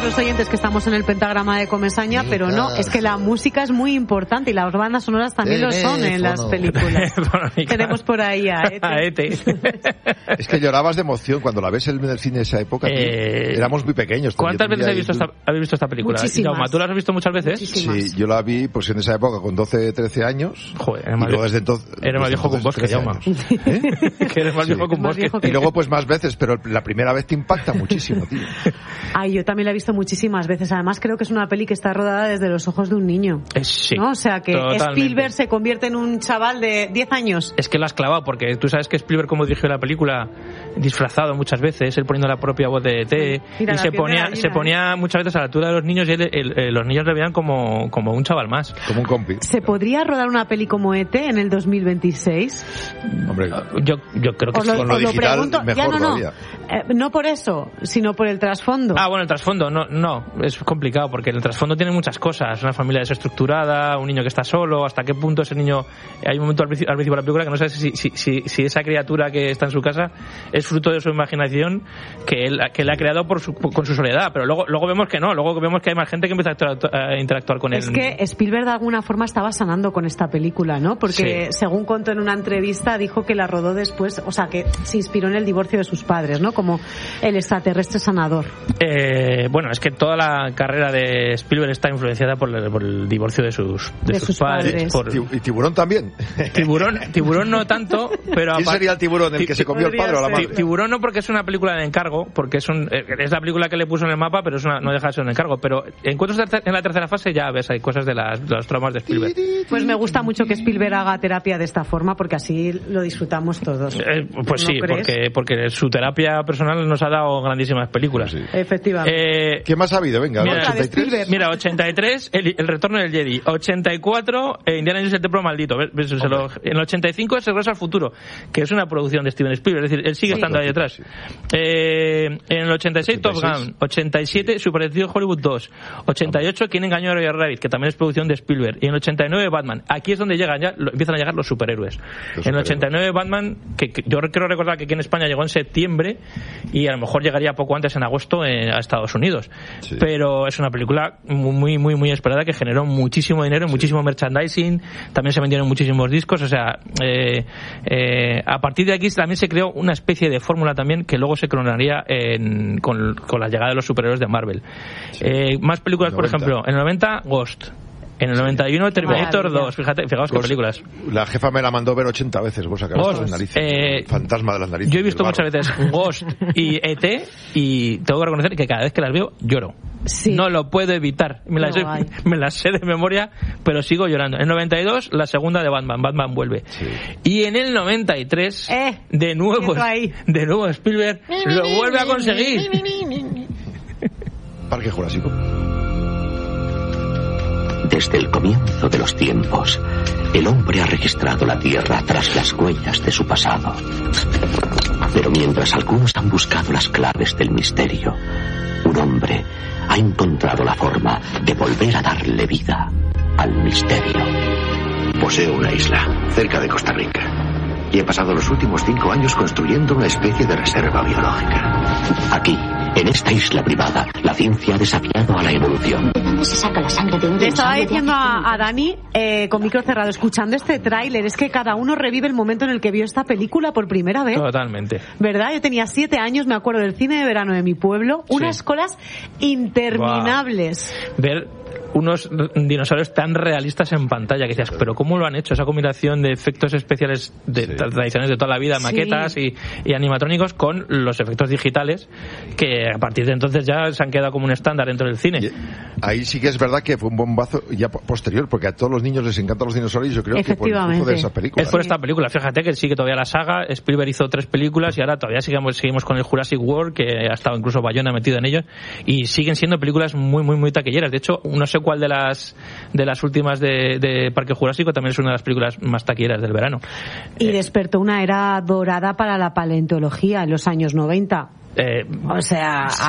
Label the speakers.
Speaker 1: los oyentes que estamos en el pentagrama de Comesaña, pero no, es que la música es muy importante y las bandas sonoras también lo son en las películas. Tenemos por ahí a Ete.
Speaker 2: Es que llorabas de emoción cuando la ves en el cine de esa época. Éramos muy pequeños.
Speaker 3: ¿Cuántas veces habéis visto esta película?
Speaker 1: Muchísimas.
Speaker 3: ¿Tú la has visto muchas veces?
Speaker 1: Muchísimas.
Speaker 2: Sí, yo la vi pues en esa época con 12, 13 años.
Speaker 3: Joder,
Speaker 2: y luego desde entonces...
Speaker 3: Eres más viejo que un bosque, Jaume. Que eres más viejo que un bosque.
Speaker 2: Y luego pues más veces, pero la primera vez te impacta muchísimo, tío.
Speaker 1: Ay, yo también la he visto muchísimas veces. Además creo que es una peli que está rodada desde los ojos de un niño.
Speaker 3: Sí.
Speaker 1: ¿No? O sea que
Speaker 3: totalmente.
Speaker 1: Spielberg se convierte en un chaval de 10 años.
Speaker 3: Es que la has clavado, porque tú sabes que Spielberg, como dirigió la película, disfrazado muchas veces, él poniendo la propia voz de ET, y se ponía muchas veces a la altura de los niños, y los niños le veían como un chaval más.
Speaker 2: Como un compi.
Speaker 1: ¿Se podría rodar una peli como ET en el 2026?
Speaker 2: Hombre,
Speaker 3: yo creo que
Speaker 2: con lo digital
Speaker 1: pregunto,
Speaker 2: mejor todavía.
Speaker 1: No por eso, sino por el trasfondo.
Speaker 3: Bueno, el trasfondo, no, es complicado, porque el trasfondo tiene muchas cosas. Una familia desestructurada, un niño que está solo, hasta qué punto ese niño... Hay un momento al principio de la película que no sabes si esa criatura que está en su casa es fruto de su imaginación que él ha creado con su soledad, pero luego vemos que no, luego vemos que hay más gente que empieza a interactuar con él.
Speaker 1: Es que Spielberg de alguna forma estaba sanando con esta película, ¿no? Porque según contó en una entrevista, dijo que la rodó después, o sea, que se inspiró en el divorcio de sus padres, ¿no? Como el extraterrestre sanador.
Speaker 3: Bueno, es que toda la carrera de Spielberg está influenciada por el divorcio de sus padres.
Speaker 2: ¿Y Tiburón también?
Speaker 3: Tiburón no tanto, pero...
Speaker 2: ¿Quién sería el tiburón, el que se comió el padre o la madre?
Speaker 3: Tiburón no, porque es una película de encargo, porque es la película que le puso en el mapa, pero no deja de ser un encargo. Pero Encuentros en la tercera fase ya ves, hay cosas de los traumas de Spielberg.
Speaker 1: Pues me gusta mucho que Spielberg haga terapia de esta forma, porque así lo disfrutamos todos.
Speaker 3: Pues sí, porque su terapia personal nos ha dado grandísimas películas.
Speaker 2: Sí.
Speaker 1: Efectivamente.
Speaker 2: ¿Qué más ha habido? Venga,
Speaker 3: mira,
Speaker 2: 83.
Speaker 3: Mira, 83, el retorno del Jedi. 84, Indiana Jones y el templo maldito. En el 85 es Regreso al futuro, que es una producción de Steven Spielberg, es decir, él sigue estando ahí detrás. Sí. En el 86, Top Gun. 87, Super Detective Hollywood 2. 88, ¿Quién engañó a Roger Rabbit?, que también es producción de Spielberg. Y en el 89, Batman. Aquí es donde empiezan a llegar los superhéroes. En el 89, Batman, que yo quiero recordar que aquí en España llegó en septiembre y a lo mejor llegaría poco antes, en agosto, a Estados Unidos. Sí. Pero es una película muy, muy, muy esperada, que generó muchísimo dinero, muchísimo merchandising, también se vendieron muchísimos discos, o sea, a partir de aquí también se creó una especie de fórmula también que luego se coronaría con la llegada de los superhéroes de Marvel. Sí. Más películas, por ejemplo, en el 90, Ghost. En el 91, Terminator 2. Fijaos qué películas.
Speaker 2: La jefa me la mandó ver 80 veces. Vos acabas las narices. Fantasma de las narices.
Speaker 3: Yo he visto muchas veces Ghost y ET, y tengo que reconocer que cada vez que las veo lloro. Sí. No lo puedo evitar. Me las sé de memoria, pero sigo llorando. En el 92, la segunda de Batman. Batman vuelve. Sí. Y en el 93, de nuevo Spielberg lo vuelve a conseguir.
Speaker 2: Parque Jurásico.
Speaker 4: Desde el comienzo de los tiempos, el hombre ha registrado la Tierra tras las huellas de su pasado. Pero mientras algunos han buscado las claves del misterio, un hombre ha encontrado la forma de volver a darle vida al misterio.
Speaker 5: Poseo una isla cerca de Costa Rica y he pasado los últimos 5 años construyendo una especie de reserva biológica.
Speaker 4: Aquí, en esta isla privada, la ciencia ha desafiado a la evolución.
Speaker 6: ¿De dónde se saca la sangre de un
Speaker 1: dinosaurio? Le estaba diciendo a Dani, con micro cerrado, escuchando este tráiler, es que cada uno revive el momento en el que vio esta película por primera vez.
Speaker 3: Totalmente.
Speaker 1: ¿Verdad? Yo tenía 7 años, me acuerdo del cine de verano de mi pueblo, unas colas interminables.
Speaker 3: Wow. Ver unos dinosaurios tan realistas en pantalla, que decías, pero ¿cómo lo han hecho? Esa combinación de efectos especiales tradicionales de toda la vida, maquetas y animatrónicos, con los efectos digitales, que a partir de entonces ya se han quedado como un estándar dentro del cine.
Speaker 2: Y ahí sí que es verdad que fue un bombazo ya posterior, porque a todos los niños les encantan los dinosaurios, yo creo que por el flujo de esa película.
Speaker 3: Es por esta película, fíjate que sigue todavía la saga. Spielberg hizo 3 películas y ahora todavía seguimos con el Jurassic World, que ha estado incluso Bayona metido en ellos, y siguen siendo películas muy, muy, muy taquilleras. De hecho, no sé cuál de las últimas de Parque Jurásico también es una de las películas más taquilleras del verano.
Speaker 1: Y despertó una era dorada para la paleontología en los años 90. O sea,